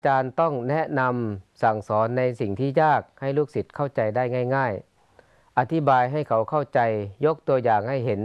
อาจารย์ต้องแนะนำสั่งสอนในสิ่งที่ยากให้ลูกศิษย์เข้าใจได้ง่ายๆอธิบายให้เขาเข้าใจยกตัวอย่างให้เห็น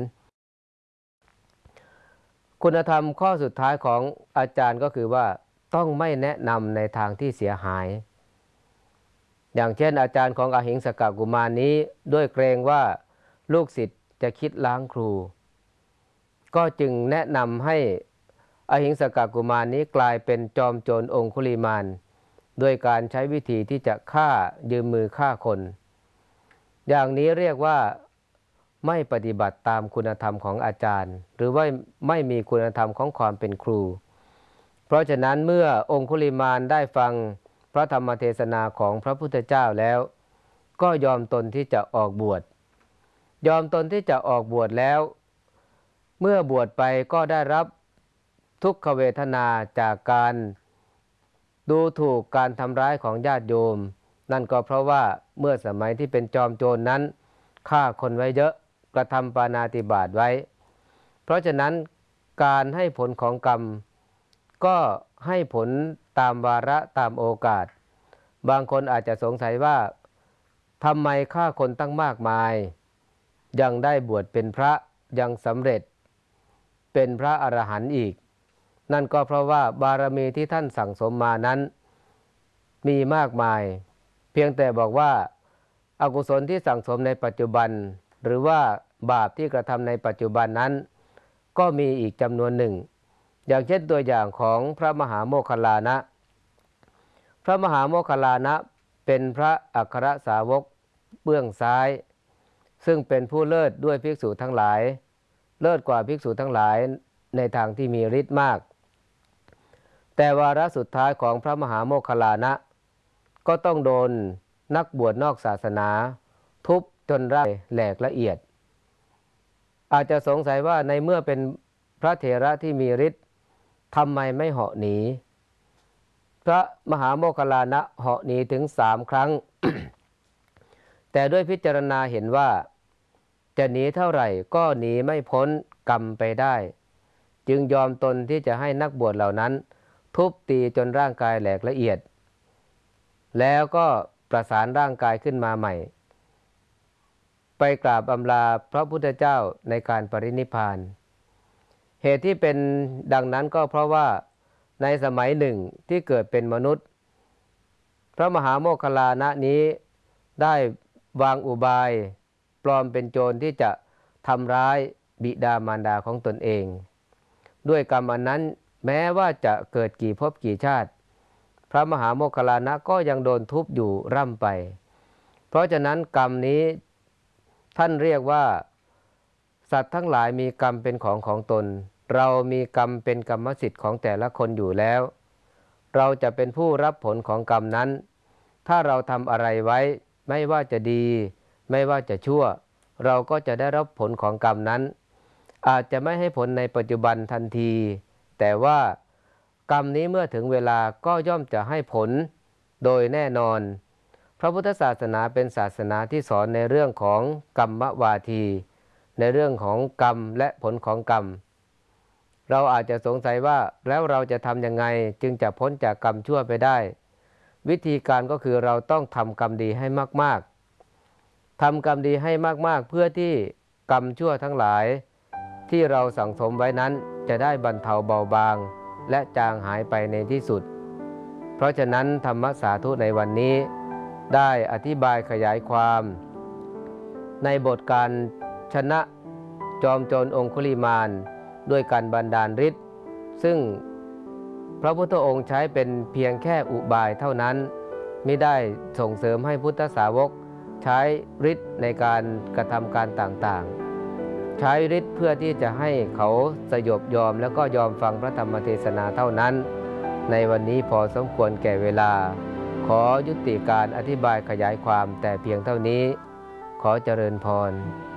คุณธรรมข้อสุดท้ายของอาจารย์ก็คือว่าต้องไม่แนะนำในทางที่เสียหายอย่างเช่นอาจารย์ของอหิงสกกุมารนี้ด้วยเกรงว่าลูกศิษย์จะคิดล้างครูก็จึงแนะนำให้อหิงสกกุมารนี้กลายเป็นจอมโจรองคุลิมานด้วยการใช้วิธีที่จะฆ่ายืมมือฆ่าคนอย่างนี้เรียกว่าไม่ปฏิบัติตามคุณธรรมของอาจารย์หรือว่าไม่มีคุณธรรมของความเป็นครูเพราะฉะนั้นเมื่อองคุลิมานได้ฟังพระธรรมเทศนาของพระพุทธเจ้าแล้วก็ยอมตนที่จะออกบวชยอมตนที่จะออกบวชแล้วเมื่อบวชไปก็ได้รับทุกขเวทนาจากการดูถูกการทำร้ายของญาติโยมนั่นก็เพราะว่าเมื่อสมัยที่เป็นจอมโจรนั้นฆ่าคนไว้เยอะกระทำปาณาติบาตไว้เพราะฉะนั้นการให้ผลของกรรมก็ให้ผลตามวาระตามโอกาสบางคนอาจจะสงสัยว่าทำไมฆ่าคนตั้งมากมายยังได้บวชเป็นพระยังสำเร็จเป็นพระอรหันต์อีกนั่นก็เพราะว่าบารมีที่ท่านสั่งสมมานั้นมีมากมายเพียงแต่บอกว่าอกุศลที่สั่งสมในปัจจุบันหรือว่าบาปที่กระทำในปัจจุบันนั้นก็มีอีกจำนวนหนึ่งอย่างเช่นตัวอย่างของพระมหาโมคคัลลานะพระมหาโมคคัลลานะเป็นพระอัครสาวกเบื้องซ้ายซึ่งเป็นผู้เลิศด้วยภิกษุทั้งหลายเลิศกว่าภิกษุทั้งหลายในทางที่มีฤทธิ์มากแต่วาระสุดท้ายของพระมหาโมคคัลลานะก็ต้องโดนนักบวชนอกศาสนาทุบจนร่างแหลกละเอียดอาจจะสงสัยว่าในเมื่อเป็นพระเถระที่มีฤทธิ์ทำไมไม่เหาะหนีพระมหาโมคคัลลานะเหาะหนีถึง3 ครั้ง แต่ด้วยพิจารณาเห็นว่าจะหนีเท่าไหร่ก็หนีไม่พ้นกรรมไปได้จึงยอมตนที่จะให้นักบวชเหล่านั้นทุบตีจนร่างกายแหลกละเอียดแล้วก็ประสานร่างกายขึ้นมาใหม่ไปกราบอำลาพระพุทธเจ้าในการปรินิพพานเหตุที่เป็นดังนั้นก็เพราะว่าในสมัยหนึ่งที่เกิดเป็นมนุษย์พระมหาโมคคัลลานะนี้ได้วางอุบายปลอมเป็นโจรที่จะทำร้ายบิดามารดาของตนเองด้วยกรรมอันนั้นแม้ว่าจะเกิดกี่ภพกี่ชาติพระมหาโมคคัลลานะก็ยังโดนทุบอยู่ร่ำไปเพราะฉะนั้นกรรมนี้ท่านเรียกว่าสัตว์ทั้งหลายมีกรรมเป็นของตนเรามีกรรมเป็นกรรมสิทธิ์ของแต่ละคนอยู่แล้วเราจะเป็นผู้รับผลของกรรมนั้นถ้าเราทำอะไรไว้ไม่ว่าจะดีไม่ว่าจะชั่วเราก็จะได้รับผลของกรรมนั้นอาจจะไม่ให้ผลในปัจจุบันทันทีแต่ว่ากรรมนี้เมื่อถึงเวลาก็ย่อมจะให้ผลโดยแน่นอนพระพุทธศาสนาเป็นศาสนาที่สอนในเรื่องของกรรมวาทีในเรื่องของกรรมและผลของกรรมเราอาจจะสงสัยว่าแล้วเราจะทำยังไงจึงจะพ้นจากกรรมชั่วไปได้วิธีการก็คือเราต้องทำกรรมดีให้มากๆทำกรรมดีให้มากๆเพื่อที่กรรมชั่วทั้งหลายที่เราสั่งสมไว้นั้นจะได้บรรเทาเบาบางและจางหายไปในที่สุดเพราะฉะนั้นธรรมสาธุในวันนี้ได้อธิบายขยายความในบทการชนะจอมโจรองคุลิมานด้วยการบันดาลฤทธิ์ซึ่งพระพุทธองค์ใช้เป็นเพียงแค่อุบายเท่านั้นไม่ได้ส่งเสริมให้พุทธสาวกใช้ฤทธิ์ในการกระทำการต่างๆใช้ฤทธิ์เพื่อที่จะให้เขาสยบยอมแล้วก็ยอมฟังพระธรรมเทศนาเท่านั้นในวันนี้พอสมควรแก่เวลาขอยุติการอธิบายขยายความแต่เพียงเท่านี้ขอเจริญพร